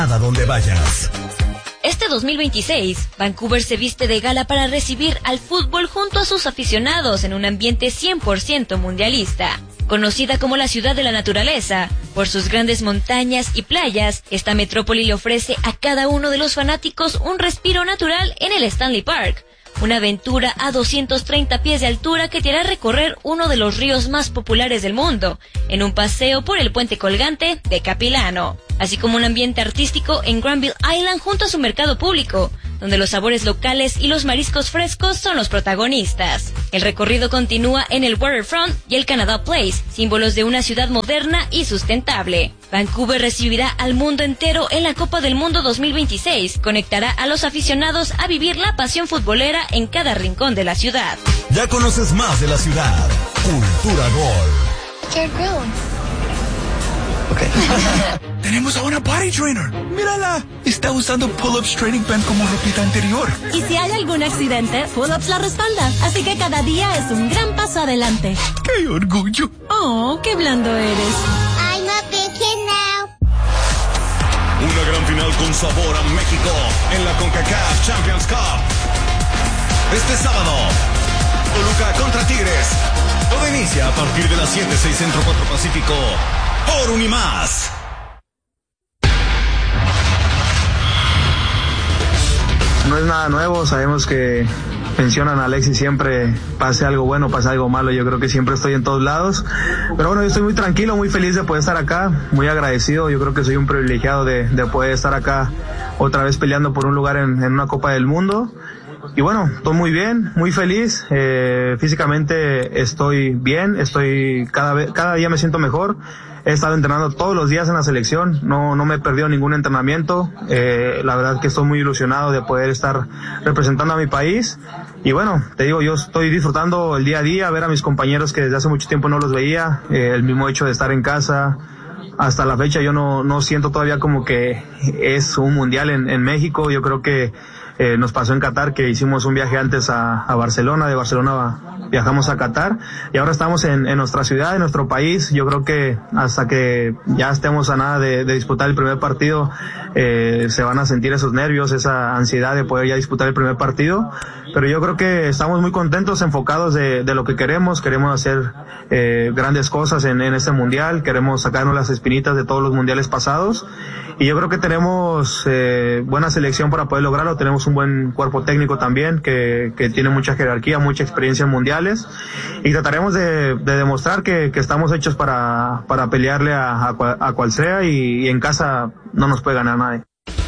A donde vayas. Este 2026, Vancouver se viste de gala para recibir al fútbol junto a sus aficionados en un ambiente 100% mundialista. Conocida como la ciudad de la naturaleza, por sus grandes montañas y playas, esta metrópoli le ofrece a cada uno de los fanáticos un respiro natural en el Stanley Park. Una aventura a 230 pies de altura que te hará recorrer uno de los ríos más populares del mundo, en un paseo por el puente colgante de Capilano, así como un ambiente artístico en Granville Island junto a su mercado público, donde los sabores locales y los mariscos frescos son los protagonistas. El recorrido continúa en el Waterfront y el Canada Place, símbolos de una ciudad moderna y sustentable. Vancouver recibirá al mundo entero en la Copa del Mundo 2026, conectará a los aficionados a vivir la pasión futbolera en cada rincón de la ciudad. Ya conoces más de la ciudad. Cultura Gol. Okay. Tenemos a una party trainer. Mírala. Está usando pull-ups training band como ropita interior. Y si hay algún accidente, pull-ups la respalda. Así que cada día es un gran paso adelante. ¡Qué orgullo! Oh, qué blando eres. I'm a big kid now. Una gran final con sabor a México en la CONCACAF Champions Cup. Este sábado, Toluca contra Tigres. Todo inicia a partir de las 7, 6 Centro, 4 Pacífico. Por Unimás. No es nada nuevo, sabemos que mencionan a Alexis siempre, pase algo bueno, pase algo malo, yo creo que siempre estoy en todos lados, pero bueno, yo estoy muy tranquilo, muy feliz de poder estar acá, muy agradecido, yo creo que soy un privilegiado de poder estar acá otra vez peleando por un lugar en una Copa del Mundo. Y bueno, estoy muy bien, muy feliz, físicamente estoy bien, cada día me siento mejor. He estado entrenando todos los días en la selección, no me he perdido ningún entrenamiento, la verdad que estoy muy ilusionado de poder estar representando a mi país. Y bueno, te digo, yo estoy disfrutando el día a día, ver a mis compañeros que desde hace mucho tiempo no los veía, el mismo hecho de estar en casa. Hasta la fecha yo no siento todavía como que es un mundial en México. Yo creo que nos pasó en Qatar, que hicimos un viaje antes a Barcelona, de Barcelona viajamos a Qatar y ahora estamos en nuestra ciudad, en nuestro país. Yo creo que hasta que ya estemos a nada de disputar el primer partido, se van a sentir esos nervios, esa ansiedad de poder ya disputar el primer partido, pero yo creo que estamos muy contentos, enfocados de lo que queremos hacer grandes cosas en este mundial, queremos sacarnos las espinitas de todos los mundiales pasados y yo creo que tenemos buena selección para poder lograrlo, tenemos un buen cuerpo técnico también que tiene mucha jerarquía, mucha experiencia en mundiales y trataremos de demostrar que estamos hechos para pelearle a cual sea y en casa no nos puede ganar nadie.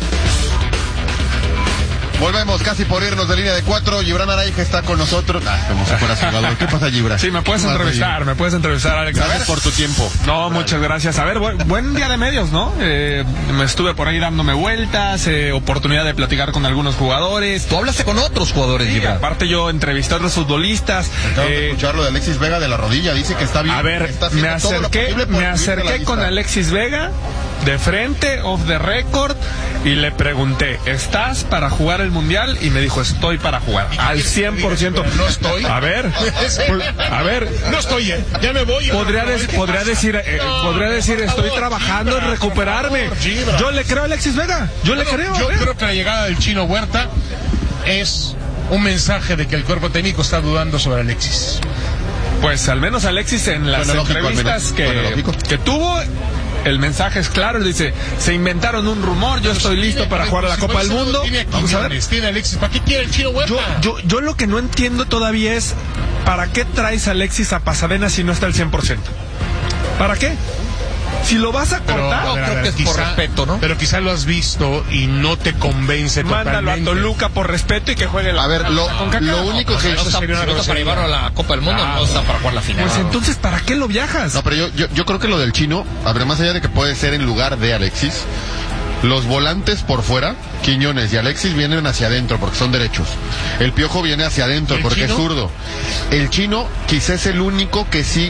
Volvemos casi por irnos de línea de 4. Gibran Araiza está con nosotros. Como si fuera jugador. ¿Qué pasa, Gibran? Sí, me puedes entrevistar, Alex. Gracias por tu tiempo. No, muchas gracias. A ver, buen día de medios, ¿no? Me estuve por ahí dándome vueltas, oportunidad de platicar con algunos jugadores. Tú hablaste con otros jugadores, sí, Gibran. Aparte yo entrevisté a otros futbolistas. Acabo de escuchar lo de Alexis Vega de la rodilla. Dice que está bien. A ver, me acerqué con Alexis Vega de frente, off the record, y le pregunté, ¿estás para jugar el mundial? Y me dijo, estoy para jugar al 100%. No estoy. A ver, no estoy, ya me voy. Podría decir, estoy trabajando en recuperarme. Yo le creo a Alexis Vega, yo creo que la llegada del Chino Huerta es un mensaje de que el cuerpo técnico está dudando sobre Alexis. Pues al menos Alexis en las entrevistas que tuvo, el mensaje es claro, él dice, se inventaron un rumor, yo estoy listo para jugar a la Copa del Mundo. Vamos a ver. Tiene Alexis, ¿para qué quiere el Chino Huerta? Yo lo que no entiendo todavía es, ¿para qué traes a Alexis a Pasadena si no está al 100%? ¿Para qué? Si lo vas a cortar, creo que es por respeto, ¿no? Pero quizás lo has visto y no te convence totalmente. Mándalo a Toluca por respeto y que juegue la. A ver, lo único que no está para llevarlo a la Copa del Mundo, no está para jugar la final. Pues entonces, ¿para qué lo viajas? No, pero yo creo que lo del Chino, a ver, más allá de que puede ser en lugar de Alexis, los volantes por fuera, Quiñones y Alexis, vienen hacia adentro porque son derechos. El Piojo viene hacia adentro porque es zurdo. El Chino quizás es el único que sí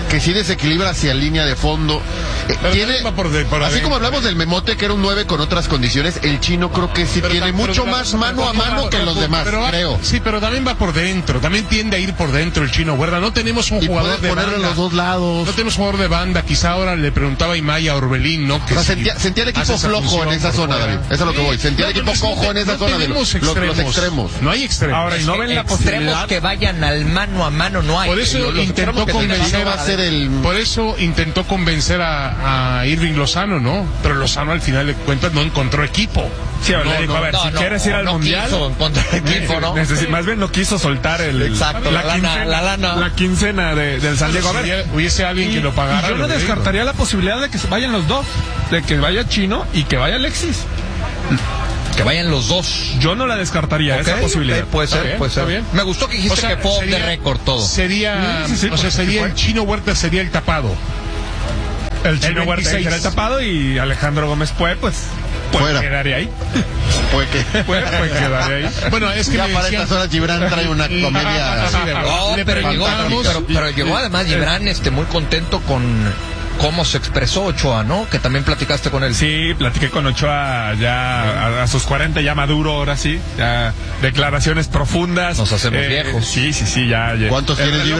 que sí desequilibra hacia línea de fondo. Tiene, así como hablamos del Memote, que era un 9 con otras condiciones, el Chino creo que sí tiene mucho más mano a mano que los demás, creo. Sí, pero también va por dentro, también tiende a ir por dentro el Chino Huerta. No tenemos un jugador de banda. En los dos lados. No tenemos jugador de banda. Quizá ahora le preguntaba a Imaya a Orbelín, ¿no? Que sentía el equipo flojo en esa zona, David. Eso es lo que voy. Sentía el equipo cojo en esa zona de los extremos. No hay extremos. Ahora, y no ven la posibilidad que vayan al mano a mano, no hay. Por eso intentó convencer a Irving Lozano, ¿no? Pero Lozano al final de cuentas no encontró equipo. Sí, le dijo, a ver, si quieres ir al mundial, quiso encontrar equipo, ¿no? Más bien no quiso soltar la quincena del San Diego. A ver, hubiese alguien que lo pagara. Yo no descartaría la posibilidad de que vayan los dos, de que vaya Chino y que vaya Alexis. Que vayan los dos. Yo no la descartaría, esa posibilidad. Puede ser. Bien. Me gustó que dijiste que fue de récord todo. Sería el Chino Huerta sería el tapado. El Chino Huerta será el tapado y Alejandro Gómez puede quedar ahí. Puede quedar ahí. Bueno, es que ya para estas horas Gibran trae una comedia. Pero llegó además Gibran muy contento con cómo se expresó Ochoa, ¿no? Que también platicaste con él. Sí, platiqué con Ochoa ya a sus 40, ya maduro, ahora sí. Ya declaraciones profundas. Nos hacemos viejos. Sí, ya. ¿Cuántos tienes, Gibran?